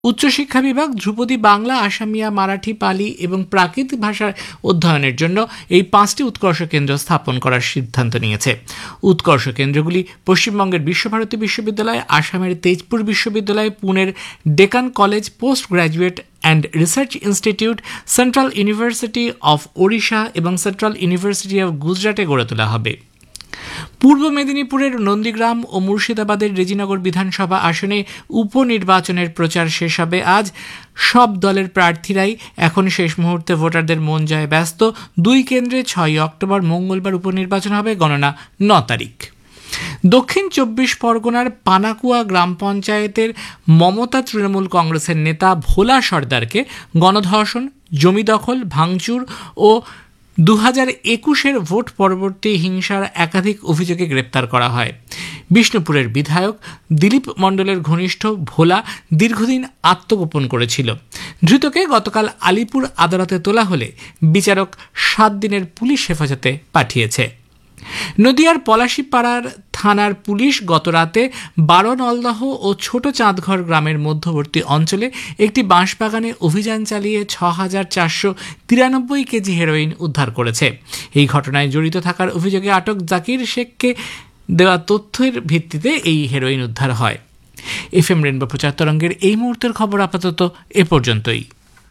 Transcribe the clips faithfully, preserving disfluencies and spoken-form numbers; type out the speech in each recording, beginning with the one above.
উচ্চশিক্ষা বিভাগ ধ্রুপদী বাংলা, আসামিয়া, মারাঠি, পালি এবং প্রাকৃত ভাষার অধ্যয়নের জন্য এই পাঁচটি উৎকর্ষ কেন্দ্র স্থাপন করার সিদ্ধান্ত নিয়েছে। উৎকর্ষ কেন্দ্রগুলি পশ্চিমবঙ্গের বিশ্বভারতী বিশ্ববিদ্যালয়, আসামের তেজপুর বিশ্ববিদ্যালয়, পুনের Deccan college post graduate and research institute, central university of Odisha এবং সেন্ট্রাল ইউনিভার্সিটি অফ গুজরাটে গড়ে তোলা হবে। পূর্ব মেদিনীপুরের নন্দীগ্রাম ও মুর্শিদাবাদের রেজিনগর বিধানসভা আসনে উপনির্বাচনের প্রচার শেষ হবে আজ। সব দলের প্রার্থীরাই এখন শেষ মুহূর্তে ভোটারদের মন জয়ে ব্যস্ত। দুই কেন্দ্রে ছয়ই অক্টোবর মঙ্গলবার উপনির্বাচন হবে, গণনা ন তারিখ। দক্ষিণ চব্বিশ পরগনার পানাকুয়া গ্রাম পঞ্চায়েতের মমতা তৃণমূল কংগ্রেসের নেতা ভোলা সর্দারকে গণধর্ষণ, জমি দখল, ভাঙচুর ও দু হাজার একুশের ভোট পরবর্তী হিংসার একাধিক অভিযোগে গ্রেপ্তার করা হয়। বিষ্ণুপুরের বিধায়ক দিলীপ মণ্ডলের ঘনিষ্ঠ ভোলা দীর্ঘদিন আত্মগোপন করেছিল। ধৃতকে গতকাল আলিপুর আদালতে তোলা হলে বিচারক সাত দিনের পুলিশ হেফাজতে পাঠিয়েছে। নদিয়ার পলাশীপাড়ার থানার পুলিশ গতরাতে বারো নলদহ ও ছোট চাঁদঘর গ্রামের মধ্যবর্তী অঞ্চলে একটি বাঁশবাগানে অভিযান চালিয়ে ছ হাজার চারশো তিরানব্বই কেজি হেরোইন উদ্ধার করেছে। এই ঘটনায় জড়িত থাকার অভিযোগে আটক জাকির শেখকে দেওয়া তথ্যের ভিত্তিতে এই হেরোইন উদ্ধার হয়। এফ এম রেনবো প্রচার তরঙ্গের এই মুহূর্তের খবর আপাতত এ পর্যন্তই।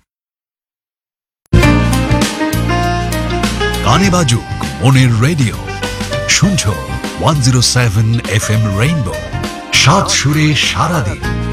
গানে বাজুক মনের রেডিও, শুনছো one zero seven F M rainbow, সাত সুরে সারাদিন।